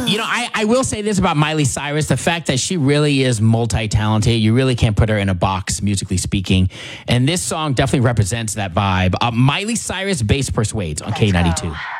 You know, I will say this about Miley Cyrus, the fact that she really is multi-talented. You really can't put her in a box, musically speaking. And this song definitely represents that vibe. Miley Cyrus, Bass Persuades on K92.